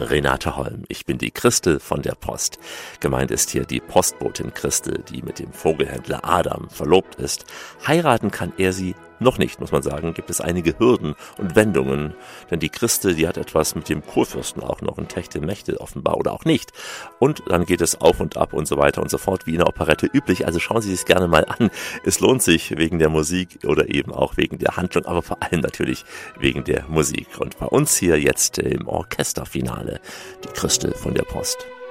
Renate Holm. Ich bin die Christel von der Post. Gemeint ist hier die Postbotin Christel, die mit dem Vogelhändler Adam verlobt ist. Heiraten kann er sie noch nicht, muss man sagen, gibt es einige Hürden und Wendungen, denn die Christel, die hat etwas mit dem Kurfürsten auch noch, ein Techtelmechtel offenbar oder auch nicht. Und dann geht es auf und ab und so weiter und so fort, wie in der Operette üblich, also schauen Sie sich gerne mal an. Es lohnt sich wegen der Musik oder eben auch wegen der Handlung, aber vor allem natürlich wegen der Musik. Und bei uns hier jetzt im Orchesterfinale die Christel von der Post.